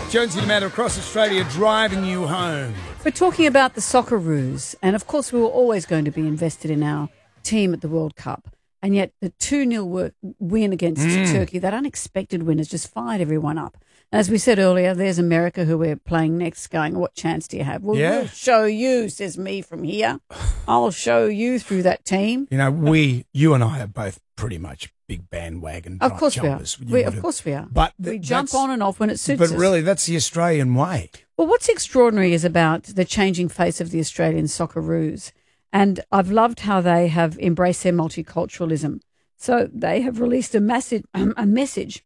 Jonesy Matter across Australia, driving you home. We're talking about the Socceroos, and of course we were always going to be invested in our team at the World Cup, and yet the 2-0 win against Turkey, that unexpected win, has just fired everyone up. And as we said earlier, there's America, who we're playing next, going, what chance do you have? Well, we'll show you, says me from here. I'll show you through that team. You know, you and I are both pretty much big bandwagon Of course jumpers. we are. Of course we are. But we jump on and off when it suits us. But really, that's the Australian way. Well, what's extraordinary is about the changing face of the Australian Socceroos. And I've loved how they have embraced their multiculturalism. So they have released a message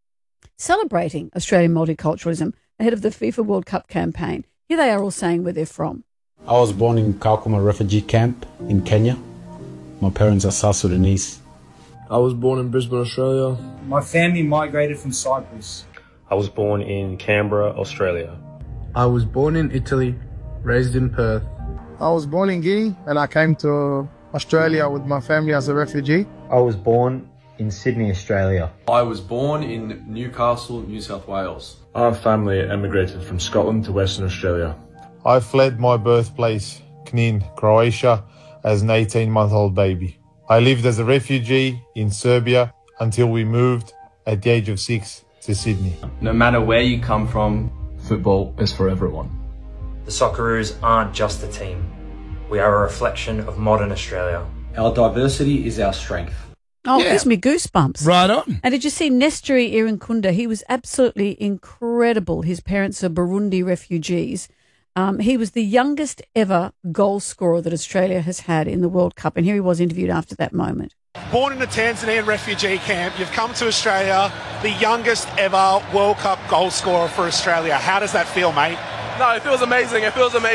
celebrating Australian multiculturalism ahead of the FIFA World Cup campaign. Here they are all saying where they're from. I was born in Kakuma refugee camp in Kenya. My parents are South Sudanese. I was born in Brisbane, Australia. My family migrated from Cyprus. I was born in Canberra, Australia. I was born in Italy, raised in Perth. I was born in Guinea and I came to Australia with my family as a refugee. I was born in Sydney, Australia. I was born in Newcastle, New South Wales. Our family emigrated from Scotland to Western Australia. I fled my birthplace, Knin, Croatia, as an 18-month-old baby. I lived as a refugee in Serbia until we moved at the age of 6 to Sydney. No matter where you come from, football is for everyone. The Socceroos aren't just a team. We are a reflection of modern Australia. Our diversity is our strength. Oh, it gives me goosebumps. Right on. And did you see Nestori Irankunda? He was absolutely incredible. His parents are Burundi refugees. He was the youngest ever goal scorer that Australia has had in the World Cup. And here he was interviewed after that moment. Born in a Tanzanian refugee camp, you've come to Australia, the youngest ever World Cup goal scorer for Australia. How does that feel, mate? No, it feels amazing.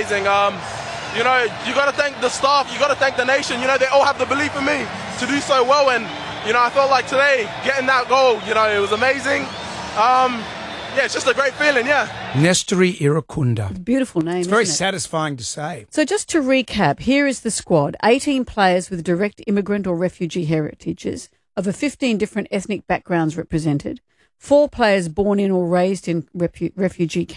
You know, you got to thank the staff, you got to thank the nation. You know, they all have the belief in me to do so well. And, you know, I felt like today, getting that goal, you know, it was amazing. Yeah, it's just a great feeling, yeah. Nestori Irankunda. Beautiful name, It's very satisfying to say. So just to recap, here is the squad. 18 players with direct immigrant or refugee heritages, over 15 different ethnic backgrounds represented. 4 players born in or raised in refugee